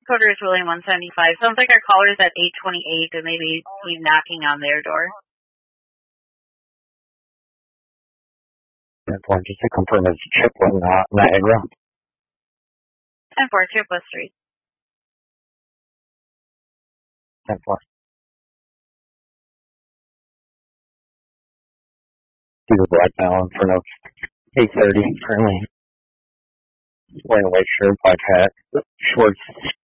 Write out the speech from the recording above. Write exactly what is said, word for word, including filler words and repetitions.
coder is William one seventy-five. Sounds like our caller's at eight twenty-eight and maybe he's knocking on their door. ten four, just to confirm, it's Chipwood, not Niagara. ten four, Chipwood Street. ten four. See the black now in front of eight thirty, currently wearing a white shirt, black hat, shorts,